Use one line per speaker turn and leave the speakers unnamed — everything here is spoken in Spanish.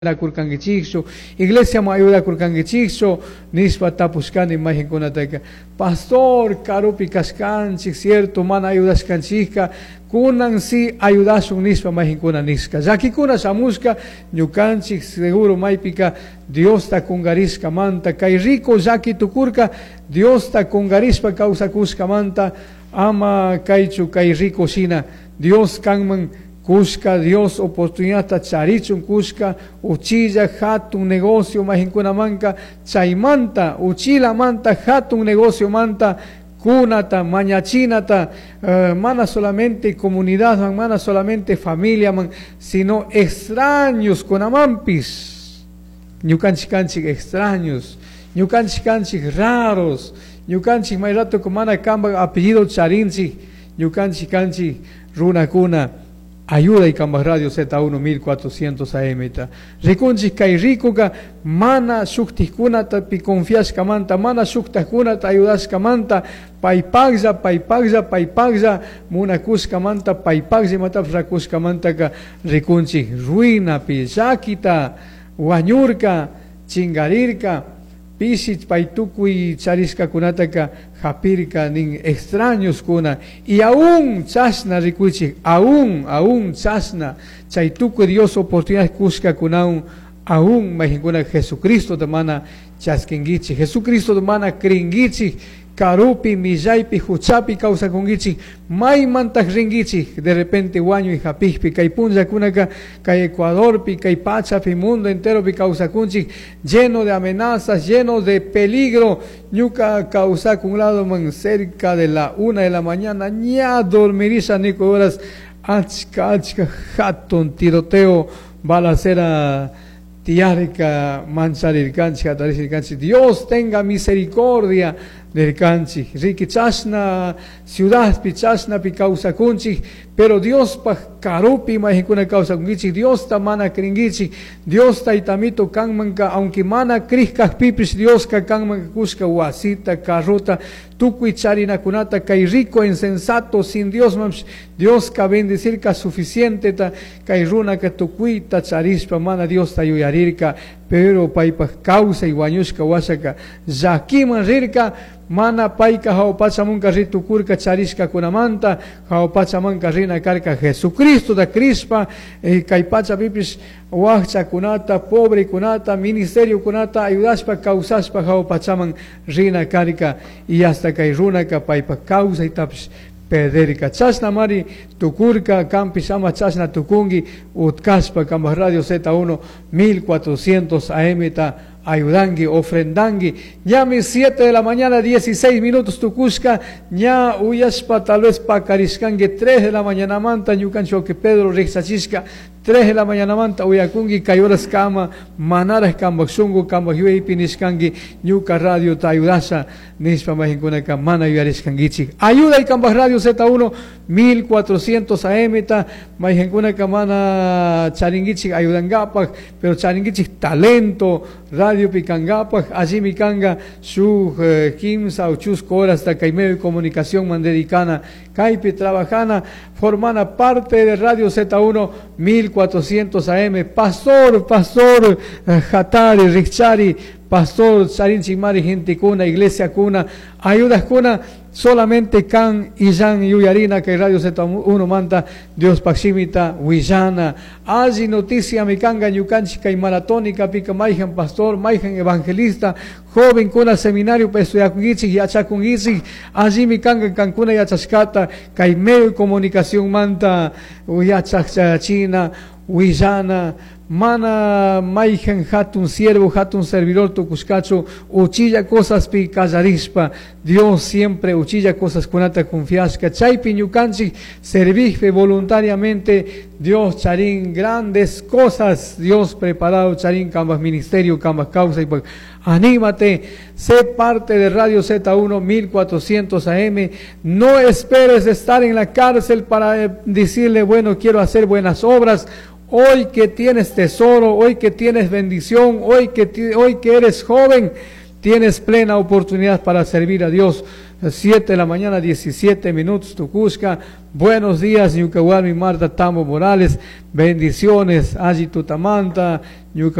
kurkangichikchu, iglesia ma ayuda kurkangichikchu, nispa tapushkani imagen kunataka. Pastor, karupi kaskanchik, cierto, mana ayudashkanchika, kunan si ayudashun nispa imagen kunaniska. Yakikuna shamushka, ñukanchik seguro maipika, Dios ta kungarisca manta, kay rico yaki tukurka, Dios ta kungarispa kausakushka manta, ama kaychu kay rico shina, Dios kanman Kushka, Dios oportunidad ta charichun kushka, uchilla hatun negocio majinkuna manka, chaymanta, uchila manta, hatun negocio manta, kunata, mañachinata, mana solamente comunidad, mana solamente familia, man, sino extraños con amampis, ñukanchikanchik extraños, ñukanchikanchik raros, ñukanchik mayrato kumana kamba apellido charinchik, ñukanchikanchik runakuna. Ayuda y Cambas Radio Z1 1400 AM. Rikunchik kay rikuka mana shuktikunata pi confiashka manta, mana shuktakunata ayudashka manta, paipagza, munakushka manta, paipagza matap rakushka manta ka rikunchik ruina pi yakita, wañurka, chingarirka, pisit paitukui chariska kunataka japirka nin extraños kuna y aún chasna rikuchi aún chasna chaituku Dios oportunidad kushka kunaun aún majinkuna Jesucristo de mana chaskingichi Jesucristo de mana kringichi karupi millaipi huchapi causa kungichi mai mantak ringichi de repente guaño y japijpi kay punja kunaka kay Ecuador pi kay pachapi mundo entero pi causa kunchi lleno de amenazas lleno de peligro ñuka causa kun lado man cerca de la 1 de la mañana ña dormirisha nico horas achka hatton tiroteo balacera tiarika mancharirkanchi hatarirkanchi Dios tenga misericordia del canchi, Riki chasna, ciudad pichasna pi causa kunchi, pero Dios pa karupi majikuna causa kunchi, Dios ta mana kringichi, Dios ta itamito kangmanka, aunque mana krihkak pipis, Dios ka kangmanka kushka wasita, karruta, tukui charina kunata, kay rico insensato, sin Dios mams, Dios ka bendecir ka suficiente ta, kay runa ka tukui ta charispa, mana Dios ta yuyarirka, pero paipa causa y guanyushka wasaka, zakiman rirka, mana paika haopachamunka ritukurka charishka kunamanta, haopachamanka rina karka Jesucristo da crispa, kay pacha pipis wahcha kunata, pobre kunata, ministerio kunata, ayudashpa, causashpa, haopachaman rina karka, y hasta kay runaka paipa causa y tapish, Pederica chasna mari tukurka campis ama chasna tukungi utkaspa Cambas Radio Z1 1400 AM ta ayudangi ofrendangi ñami 7 de la mañana 16 minutos tukushka ña uyashpa tal vez pakariskangi 3 de la mañana manta ñukancho que Pedro Rixachishka 3 de la mañana manta uyakungi kayoras kama manaras kambaksungu kambakyu piniskangi ñuka radio ta ayudasha nispa majinkunaka mana yuyariskangichik ayuda y Cambas Radio Z1 1400 AM ta majinkunaka mana charingichik ayudangapak pero charingichik talento radio picangapak allí mi kanga su 15 o chusco horas ta kay medio de comunicación mandedicana kaypi trabajana formana parte de Radio Z1 1400 AM pastor Hatari Richari pastor Charinchi Mari gente kuna iglesia kuna ayudas kuna solamente kan Iyan Yuyarina que Radio Z1 manta Dios Paximita Willana allí noticia mi kanga ñukanchika y maratónica pica maijan pastor maijan evangelista joven kuna seminario pa estudiakungichik yachakungichik allí mi kanga kankuna yachashkata kay medio comunicación manta yachachina Willana mana maijan hatun siervo, hatun servidor tukushkachu, uchilla cosas pi kallarispa, Dios siempre uchilla cosas kunata confiasca, chaypi ñukanchik servife voluntariamente, Dios charin grandes cosas, Dios preparado charin cambas ministerio, cambas causa y pues anímate, sé parte de Radio Z1 1400 AM, no esperes estar en la cárcel para decirle, bueno, quiero hacer buenas obras. Hoy que tienes tesoro, hoy que tienes bendición, hoy que eres joven, tienes plena oportunidad para servir a Dios. 7 de la mañana, 17 minutos, Tucusca. Buenos días, Ñucahualmi Marta Tambo Morales. Bendiciones, Allí Tutamanta,